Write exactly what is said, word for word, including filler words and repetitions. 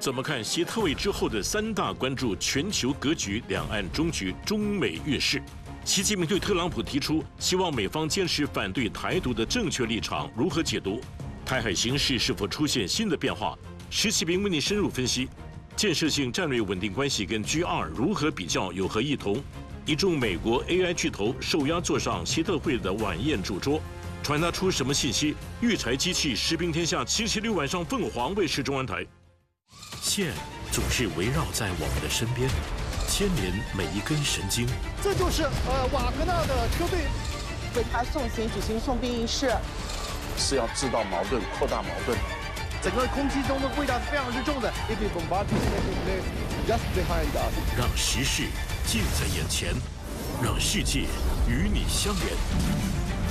怎么看习特会之后的三大关注全球格局、两岸终局、中美运势？习近平对特朗普提出希望美方坚持反对台独的正确立场，如何解读？台海形势是否出现新的变化？石启平为您深入分析。建设性战略稳定关系跟 G 二如何比较，有何异同？一众美国 A I 巨头受压坐上习特会的晚宴主桌，传达出什么信息？育才机器食兵天下星期六晚上凤凰卫视中文台。线总是围绕在我们的身边，牵连每一根神经。 这就是呃瓦格纳的车队为他送行举行送兵仪式， 是要制造矛盾、扩大矛盾。 整个空气中的味道是非常之重的。If the bombardment taking place just behind us， 让时事近在眼前，让世界与你相连。